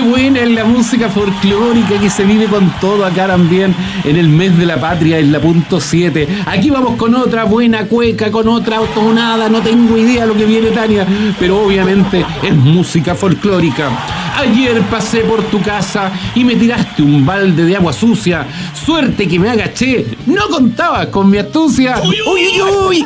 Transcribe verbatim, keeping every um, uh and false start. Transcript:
buena es la música folclórica que se vive con todo acá también en el mes de la patria, en la punto siete. Aquí vamos con otra buena cueca, con otra tonada, no tengo idea lo que viene, Tania, pero obviamente es música folclórica. Ayer pasé por tu casa y me tiraste un balde de agua sucia. Suerte que me agaché, no contabas con mi astucia. Uy, uy, uy,